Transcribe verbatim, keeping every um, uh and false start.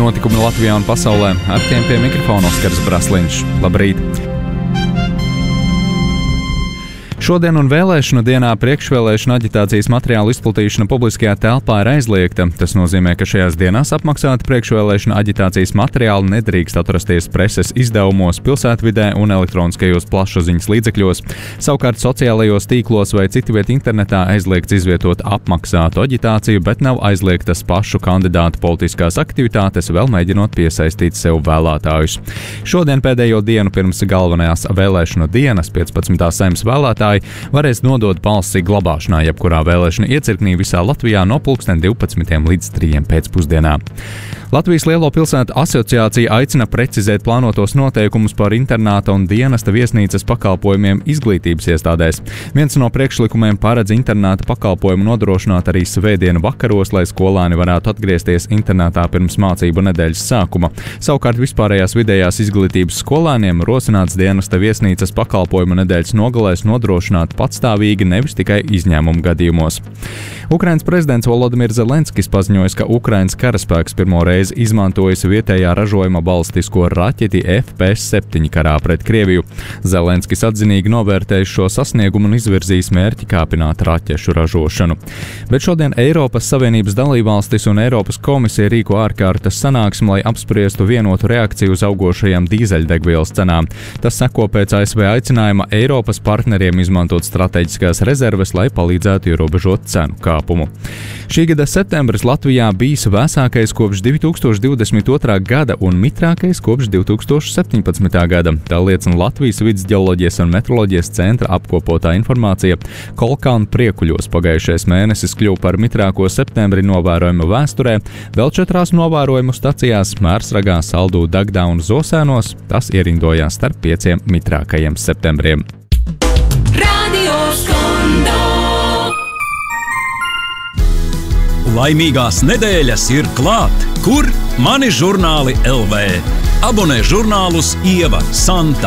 notikumi Latvijā un pasaulē. Ar tiem pie mikrofona Oskars Brasliņš. Labrīt! Šodien un vēlēšanu dienā priekšvēlēšana aģitācijas materiālu izplatīšana publiskajā telpā ir aizliegta. Tas nozīmē, ka šajās dienās apmaksāti priekšvēlēšana aģitācijas materiāli nedrīkst atrasties preses izdevumos, pilsētvidē un elektroniskajos plašsaziņas līdzekļos. Savukārt sociālajos tīklos vai citviet internetā aizliegts izvietot apmaksātu aģitāciju, bet nav aizliegtas pašu kandidātu politiskās aktivitātes, vēl mēģinot piesaistīt sev vēlētājus. Šodien pēdējo dienu pirms galvenajās vēlēšanu dienas piecpadsmitā Saeimas vēlētāji varēs nodot balsi glabāšanā jebkurā vēlēšana iecirknī visā Latvijā no pulksten divpadsmitiem līdz trījiem pēcpusdienā. Latvijas Lielo pilsētu asociācija aicina precizēt plānotos noteikumus par internāta un dienesta viesnīcas pakalpojumiem izglītības iestādēs. Viens no priekšlikumiem paredz internāta pakalpojumu nodrošināt arī svētdienu vakaros, lai skolāni varētu atgriezties internātā pirms mācību nedēļas sākuma. Savukārt vispārējās vidējās izglītības skolāniem rosināts dienesta viesnīcas pakalpojumu nedēļas nogalēs nodrošināt patstāvīgi, nevis tikai izņēmumu gadījumos. Ukrainas prezidents Volodimirs Zelenskis paziņoja, ka Ukrainas karaspēks pirmo reizi izmantojis vietējā ražojuma balistisko raķeti F P S septiņi karā pret Krieviju. Zelenskis atzinīgi novērtējis šo sasniegumu un izvirzījis mērķi kāpināt raķešu ražošanu. Bet šodien Eiropas Savienības dalībvalstis un Eiropas komisija rīko ārkārtas sanāksmi, lai apspriestu vienotu reakciju uz augošajām dīzeļdegvielas cenām. Tas seko pēc A S V aicinājuma Eiropas partneriem izmantot strateģiskās rezerves, lai palīdzētu ierobežot cenu kāpumu. Šī gada septembris Latvijā bijis vēsākais kopš divi tūkstoši divdesmit otrā gada un mitrākais kopš divi tūkstoši septiņpadsmitā gada. Tā liecina Latvijas Vides ģeoloģijas un meteoroloģijas centra apkopotā informācija. Kolkā un Priekuļos pagājušais mēnesis kļuva par mitrāko septembri novērojumu vēsturē. Vēl četrās novērojumu stacijās Mērsragā, Saldū, Dagdā un Zosēnos tas ierindojās starp pieciem mitrākajiem septembriem. Laimīgās nedēļas ir klāt! Kur mani žurnāli L V? Abonē žurnālus Ieva, Santa,